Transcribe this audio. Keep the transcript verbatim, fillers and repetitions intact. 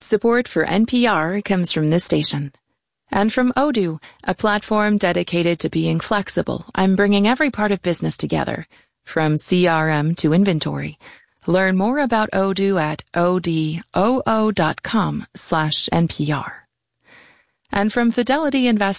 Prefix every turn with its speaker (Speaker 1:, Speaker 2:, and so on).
Speaker 1: Support for N P R comes from this station. And from Odoo, a platform dedicated to being flexible and bringing every part of business together, from C R M to inventory. Learn more about Odoo at odoo dot com slash N P R. And from Fidelity Investments.